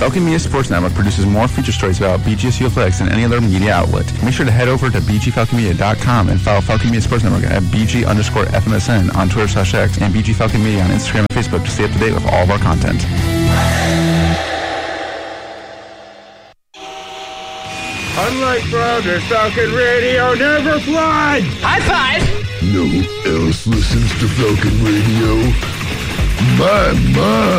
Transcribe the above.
Falcon Media Sports Network produces more feature stories about BGSU athletics than any other media outlet. Make sure to head over to bgfalconmedia.com and follow Falcon Media Sports Network at BG_FMSN on Twitter/X and BG Falcon Media on Instagram and Facebook to stay up to date with all of our content. Unlike Frogger, Falcon Radio never flies! High five! No else listens to Falcon Radio. My